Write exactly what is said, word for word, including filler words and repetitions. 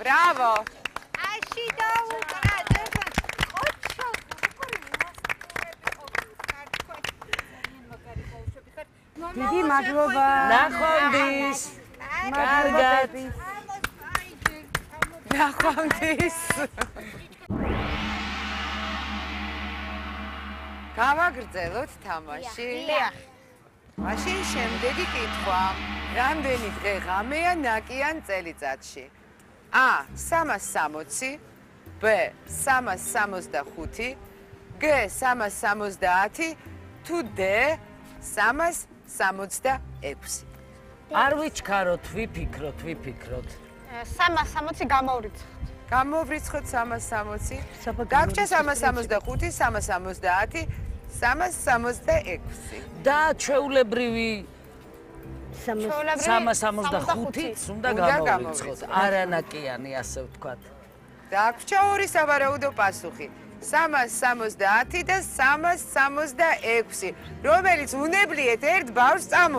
Bravo! Ashi დაუკრა ძალიან ოჩო დიდი მადლობა. ნახვამდის. კარგად. ნახვამდის. გავაგრძელოთ თამაში. დიახ. მაშინ შემდეგი კითხვა. რამდენი დღე ღამეა ნაკიან წელიწადში? A სამას სამოცი, B სამას სამოცდახუთი, G სამას სამოცდაათი, თუ D სამას სამოცდაექვსი. არ ვიჩქაროთ, ვიფიქროთ, ვიფიქროთ. სამას სამოცი გამოვრიცხოთ. გამოვრიცხოთ სამას სამოცი. დაგვრჩა სამას სამოცდახუთი, სამას სამოცდაათი, სამას სამოცდაექვსი. და ჩვეულებრივი ჩვეულებრივი სამას სამოცდახუთიც უნდა უნდა გამოვიწყოთ. გამოვიწყოთ. არანაკიანი, ასე ვთქვათ. დაგვრჩა ორი სავარაუდო პასუხი. სამას სამოცდაათი და სამას სამოცდაექვსი, რომელიც უნებლიეთ ერთ ბავშვს წამო